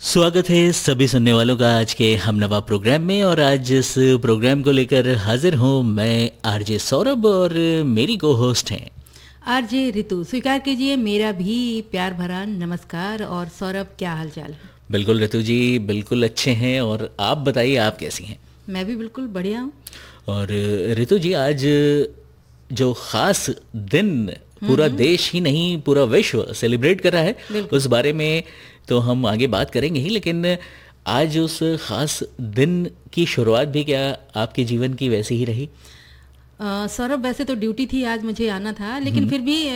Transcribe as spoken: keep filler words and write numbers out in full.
स्वागत है सभी सुनने वालों का आज के हमनवा प्रोग्राम में। और आज इस प्रोग्राम को लेकर हाजिर हूँ मैं आरजे सौरभ और मेरी को होस्ट हैं आरजे रितु। स्वीकार कीजिए मेरा भी प्यार भरा नमस्कार। और सौरभ, क्या हाल चाल है? बिल्कुल रितु जी, बिल्कुल अच्छे हैं। और आप बताइए, आप कैसी हैं? मैं भी बिल्कुल बढ़िया हूँ। और रितु जी, आज जो ख़ास दिन पूरा देश ही नहीं पूरा विश्व सेलिब्रेट कर रहा है, उस बारे में तो हम आगे बात करेंगे ही, लेकिन आज उस ख़ास दिन की शुरुआत भी क्या आपके जीवन की वैसी ही रही? अ, सौरभ, वैसे तो ड्यूटी थी आज, मुझे आना था, लेकिन फिर भी